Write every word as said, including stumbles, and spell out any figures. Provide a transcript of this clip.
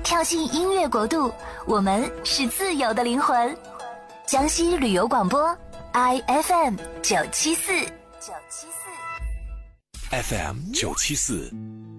跳进音乐国度，我们是自由的灵魂。江西旅游广播 I F M 九七四 F M 九七四